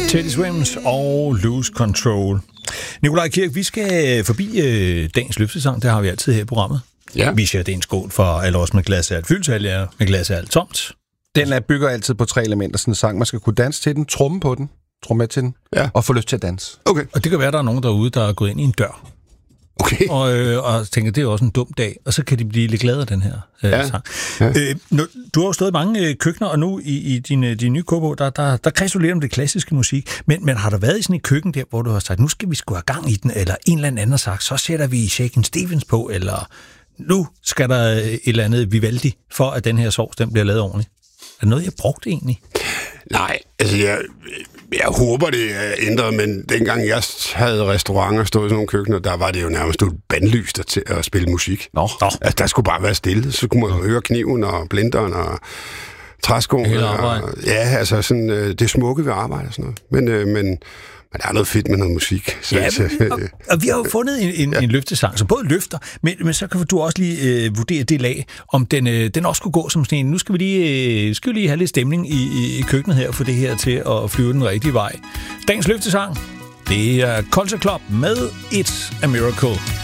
Teddy Swims og Lose Control. Nikolaj Kirk, vi skal forbi dagens løftesang. Det har vi altid her i programmet. Ja. Vi siger, det er en skål for alle os med glas af alt fyldt, alle med glas af alt tomt. Den bygger altid på 3 elementer, sådan en sang. Man skal kunne danse til den, tromme på den, tromme med til den, og få lyst til at danse. Okay. Og det kan være, at der er nogen derude, der er gået ind i en dør. Okay. Og tænker, det er også en dum dag, og så kan de blive lidt glade af den her sang. Ja. Du har jo stået i mange køkkener, og nu i din nye kogebog, der kredser du lidt om det klassiske musik, men har der været i sådan et køkken der, hvor du har sagt, nu skal vi sgu have gang i den, eller en eller anden har sagt, så sætter vi Shakin' Stevens på, eller nu skal der et eller andet Vivaldi, for at den her sovs, den bliver lavet ordentligt. Er det noget, jeg brugte egentlig? Nej, altså jeg håber, det er ændret, men dengang jeg havde restauranter og stod i sådan nogle køkkener, der var det jo nærmest et bandlys til at spille musik. Nå. Altså, der skulle bare være stille. Så kunne man høre kniven og blenderen og træskoen. Ja, altså sådan det smukke ved arbejde og sådan noget. Men der er noget fedt med noget musik. Ja, og vi har jo fundet en løftesang, som både løfter, men så kan du også lige vurdere det lag, om den også skulle gå som sådan en. Nu skal vi lige have lidt stemning i køkkenet her, for det her til at flyve den rigtige vej. Dagens løftesang, det er Culture Club med It's a Miracle.